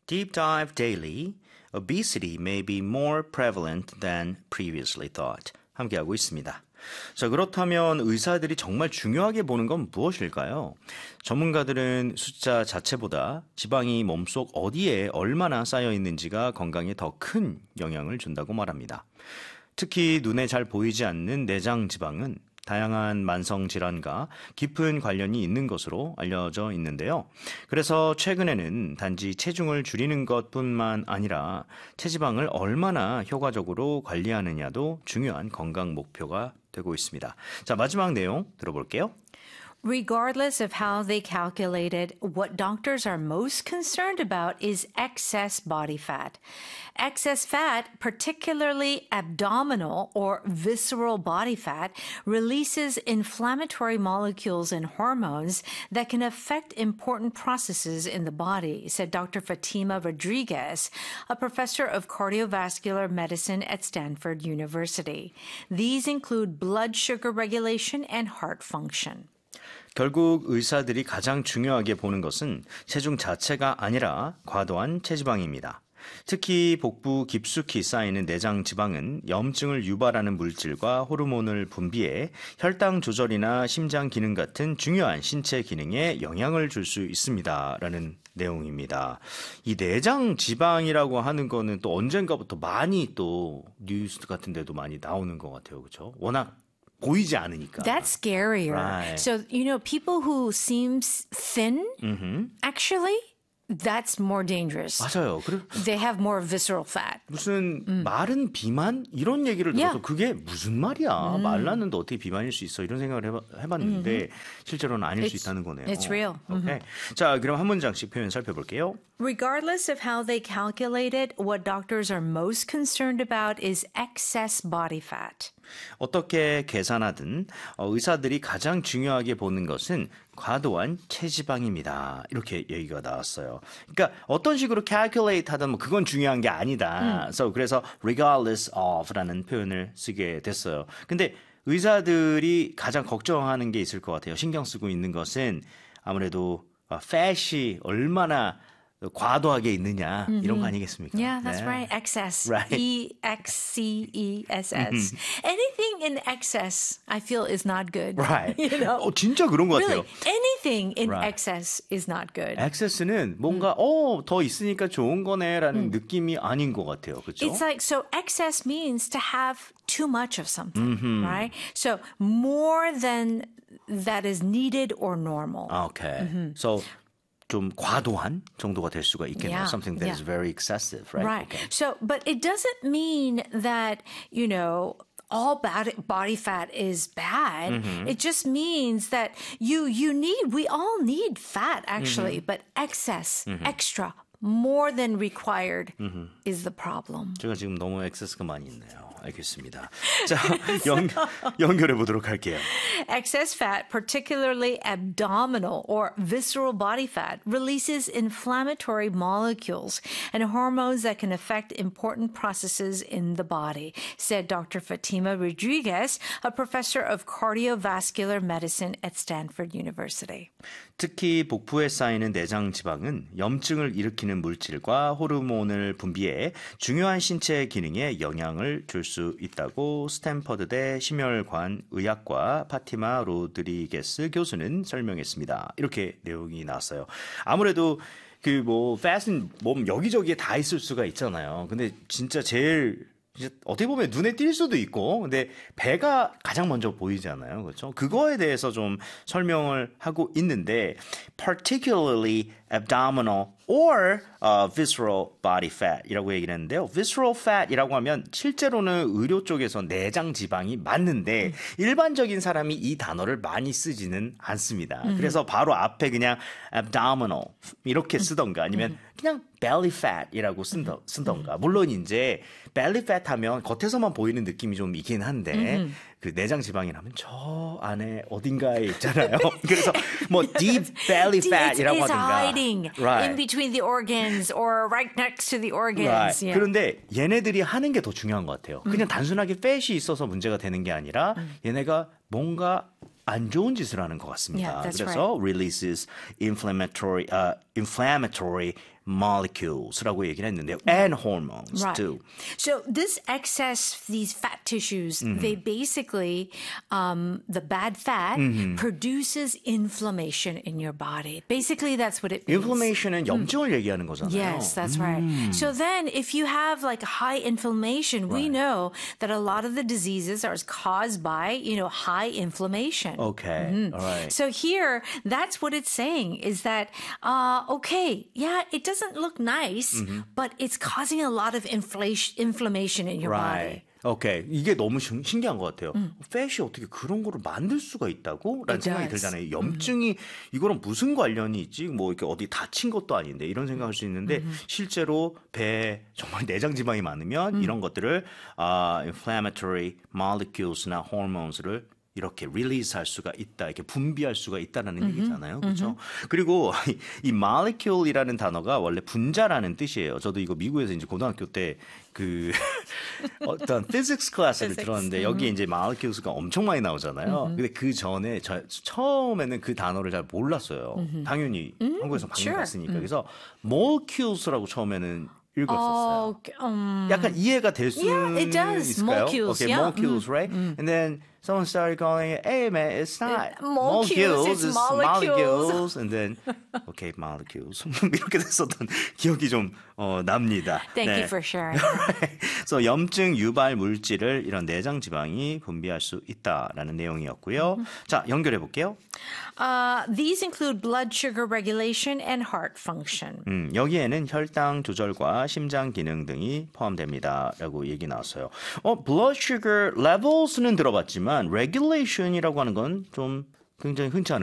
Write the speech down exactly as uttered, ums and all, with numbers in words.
Deep dive daily. Obesity may be more prevalent than previously thought. 함께하고 있습니다. 자, 그렇다면 의사들이 정말 중요하게 보는 건 무엇일까요? 전문가들은 숫자 자체보다 지방이 몸속 어디에 얼마나 쌓여 있는지가 건강에 더 큰 영향을 준다고 말합니다. 특히 눈에 잘 보이지 않는 내장 지방은 다양한 만성 질환과 깊은 관련이 있는 것으로 알려져 있는데요. 그래서 최근에는 단지 체중을 줄이는 것뿐만 아니라 체지방을 얼마나 효과적으로 관리하느냐도 중요한 건강 목표가 되고 있습니다. 자, 마지막 내용 들어볼게요. Regardless of how they calculate it, what doctors are most concerned about is excess body fat. Excess fat, particularly abdominal or visceral body fat, releases inflammatory molecules and hormones that can affect important processes in the body, said Doctor Fatima Rodriguez, a professor of cardiovascular medicine at Stanford University. These include blood sugar regulation and heart function. 결국 의사들이 가장 중요하게 보는 것은 체중 자체가 아니라 과도한 체지방입니다. 특히 복부 깊숙이 쌓이는 내장 지방은 염증을 유발하는 물질과 호르몬을 분비해 혈당 조절이나 심장 기능 같은 중요한 신체 기능에 영향을 줄 수 있습니다라는 내용입니다. 이 내장 지방이라고 하는 거는 또 언젠가부터 많이 또 뉴스 같은 데도 많이 나오는 것 같아요. 그렇죠? 워낙 보이지 않으니까. That's scarier. Right. So, you know, people who seem thin, mm-hmm. actually, that's more dangerous. 맞아요. 그래, They have more visceral fat. 무슨 음. 마른 비만? 이런 얘기를 들어서 Yeah. 그게 무슨 말이야. 음. 말랐는데 어떻게 비만일 수 있어. 이런 생각을 해봐, 해봤는데 mm-hmm. 실제로는 아닐 수 있다는 거네요. It's real. Okay. Mm-hmm. 자, 그럼 한 문장씩 표현 살펴볼게요. Regardless of how they calculate it, what doctors are most concerned about is excess body fat. 어떻게 계산하든 의사들이 가장 중요하게 보는 것은 과도한 체지방입니다. 이렇게 얘기가 나왔어요. 그러니까 어떤 식으로 calculate 하든 뭐 그건 중요한 게 아니다. 음. So 그래서 regardless of라는 표현을 쓰게 됐어요. 근데 의사들이 가장 걱정하는 게 있을 것 같아요. 신경 쓰고 있는 것은 아무래도 fat이 얼마나 과도하게 있느냐 mm-hmm. 이런 거 아니겠습니까? Yeah, that's 네. right. Excess. Right. E X C E S S. Mm-hmm. Anything in excess, I feel, is not good. Right. You know? 어, 진짜 그런 것 really, 같아요. anything in right. excess is not good. excess는 뭔가 mm. 어, 더 있으니까 좋은 거네라는 mm. 느낌이 아닌 것 같아요. 그렇죠? It's like, so excess means to have too much of something, mm-hmm. right? So more than that is needed or normal. Okay. Mm-hmm. So 좀 과도한 정도가 될 수가 있겠네요. Yeah, Something that yeah. is very excessive, right? Right. Okay. So, but it doesn't mean that, you know, all bad body fat is bad. Mm-hmm. It just means that you you need, we all need fat actually, mm-hmm. but excess, mm-hmm. extra, more than required mm-hmm. is the problem. 제가 지금 너무 excess가 많이 있네요. 알겠습니다. 자, 연, 연결해 보도록 할게요. Excess fat, particularly abdominal or visceral body fat, releases inflammatory molecules and hormones that can affect important processes in the body, said Doctor Fatima Rodriguez, a professor of cardiovascular medicine at Stanford University. 특히 복부에 쌓이는 내장 지방은 염증을 일으키는 물질과 호르몬을 분비해 중요한 신체 기능에 영향을 줄 수 있다고 스탠퍼드대 심혈관 의학과 파티마 로드리게스 교수는 설명했습니다. 이렇게 내용이 나왔어요. 아무래도 그 뭐 팻은 몸 여기저기에 다 있을 수가 있잖아요. 근데 진짜 제일 이제 어떻게 보면 눈에 띌 수도 있고, 근데 배가 가장 먼저 보이잖아요. 그렇죠? 그거에 대해서 좀 설명을 하고 있는데, particularly abdominal or uh, visceral body fat이라고 얘기를 했는데요. visceral fat이라고 하면 실제로는 의료 쪽에서 내장 지방이 맞는데 음. 일반적인 사람이 이 단어를 많이 쓰지는 않습니다. 음. 그래서 바로 앞에 그냥 abdominal 이렇게 쓰던가 아니면 음. 그냥 belly fat이라고 쓴다, 쓴던가. 물론 이제 belly fat 하면 겉에서만 보이는 느낌이 좀 있긴 한데 음. 그 내장 지방이라면 저 안에 어딘가에 있잖아요. 그래서 뭐 deep belly fat이라고 it's, it's 하든가. hiding right. in between the organs or right next to the organs. Right. Yeah. 그런데 얘네들이 하는 게 더 중요한 것 같아요. 그냥 음. 단순하게 fat이 있어서 문제가 되는 게 아니라 음. 얘네가 뭔가 안 좋은 짓을 하는 것 같습니다. Yeah, that's 그래서 right. releases inflammatory, uh, inflammatory molecules라고 얘기를 했는데요. And hormones Right. too. So this excess, these fat tissues, they basically, um, the bad fat produces inflammation in your body. Basically, that's what it means. Inflammation은 염증을 얘기하는 거잖아요. Yes, that's right. So then if you have like high inflammation, we know that a lot of the diseases are caused by, you know, high inflammation. Okay, all right. So here, that's what it's saying is that, uh, okay, yeah, it doesn't look nice, but it's causing a lot of inflation, inflammation in your Right. body. 오케이. 이게 너무 신- 신기한 것 같아요. 팻이 어떻게 그런 거를 만들 수가 있다고? 라는 It 생각이 does. 들잖아요. 염증이 이거랑 무슨 관련이 있지? 뭐 이렇게 어디 다친 것도 아닌데 이런 생각할 수 있는데 실제로 배에 정말 내장 지방이 많으면 이런 것들을 아, inflammatory molecules나 hormones를 이렇게 릴리즈할 수가 있다, 이렇게 분비할 수가 있다라는 얘기잖아요, 그렇죠? 그리고 이, 이 molecule이라는 단어가 원래 분자라는 뜻이에요. 저도 이거 미국에서 이제 고등학교 때 그 어떤 physics 클래스를 Physics. 들었는데 여기 이제 molecules가 엄청 많이 나오잖아요. 근데 그 전에 저 처음에는 그 단어를 잘 몰랐어요. 당연히 한국에서 방금 Sure. 갔으니까 그래서 molecules라고 처음에는 읽었었어요. Oh, um, 약간 이해가 될 수 Yeah, it does. 있을까요? Molecules, Okay, yeah. molecules, right? And then someone started calling it, hey man, it's not molecules, it's molecules. And then, okay, molecules. 이렇게 됐었던 기억이 좀 어, 납니다. Thank 네. you for sharing. 그래서 염증 유발 물질을 이런 내장 지방이 분비할 수 있다라는 내용이었고요. 자, 연결해 볼게요. Uh, these include blood sugar regulation and heart function. 음, 여기에는 혈당 조절과 심장 기능 등이 포함됩니다라고 얘기 나왔어요. 어, blood sugar levels는 들어봤지만 regulation이라고 하는 건 좀 굉장히 흔치 않은